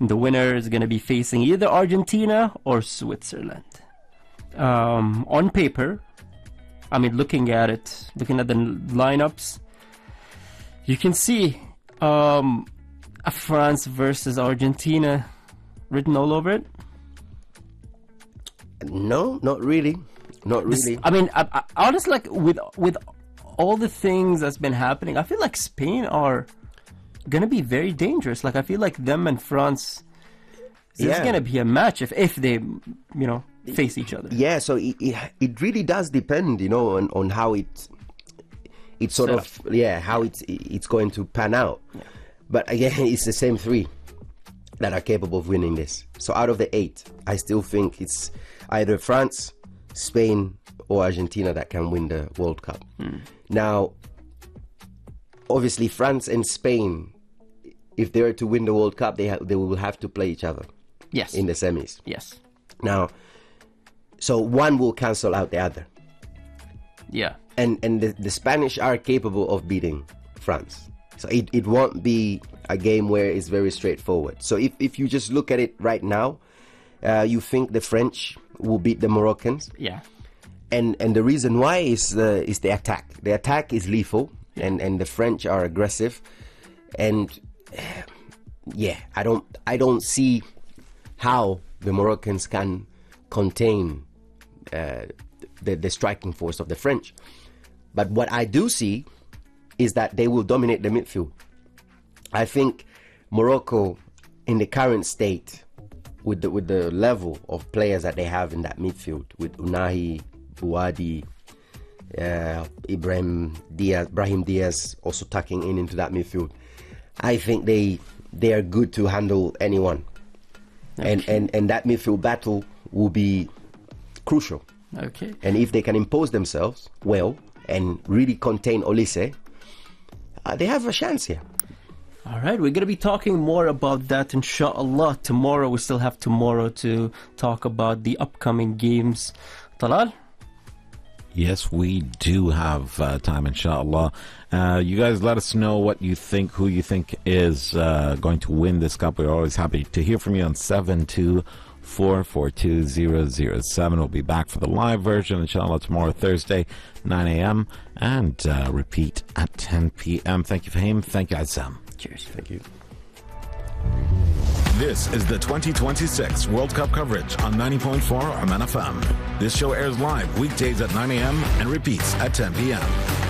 The winner is going to be facing either Argentina or Switzerland. On paper, I mean, looking at the lineups, you can see a France versus Argentina written all over it. No, not really. Not really. I mean, I honestly, like, with all the things that's been happening, I feel like Spain are gonna be very dangerous. Like, I feel like them and France, it's gonna be a match if they, face each other. Yeah, so it really does depend, on how it sort of how it's going to pan out. Yeah. But again, it's the same three that are capable of winning this. So out of the 8, I still think it's either France, Spain, or Argentina that can win the World Cup. Now, obviously, France and Spain, if they were to win the World Cup, they will have to play each other. Yes. In the semis. Yes. Now, so one will cancel out the other. Yeah. And the Spanish are capable of beating France. So it won't be a game where it's very straightforward. So if you just look at it right now, you think the French will beat the Moroccans. Yeah. And the reason why is the attack. The attack is lethal, and the French are aggressive. And I don't see how the Moroccans can contain the striking force of the French. But what I do see is that they will dominate the midfield. I think Morocco, in the current state, with the level of players that they have in that midfield, with Unahi, Bouadi, Brahim Diaz also tucking into that midfield, I think they are good to handle anyone. Okay. And that midfield battle will be crucial. Okay. And if they can impose themselves well and really contain Olise, they have a chance here. All right, we're going to be talking more about that, inshallah, tomorrow. We still have tomorrow to talk about the upcoming games. Talal? Yes, we do have time, inshallah. You guys let us know what you think, who you think is going to win this cup. We're always happy to hear from you on 724420007. We'll be back for the live version, inshallah, tomorrow, Thursday, 9 a.m. and repeat at 10 p.m. Thank you, Fahim. Thank you, Azam. Cheers. Thank you. This is the 2026 World Cup coverage on 90.4 Oman FM. This show airs live weekdays at 9 a.m. and repeats at 10 p.m.